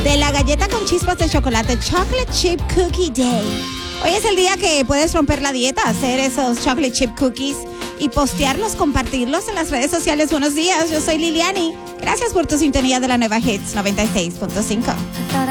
de la galleta con chispas de chocolate, Chocolate Chip Cookie Day. Hoy es el día que puedes romper la dieta, hacer esos chocolate chip cookies y postearlos, compartirlos en las redes sociales. Buenos días, yo soy Liliani. Gracias por tu sintonía de la nueva Hits 96.5.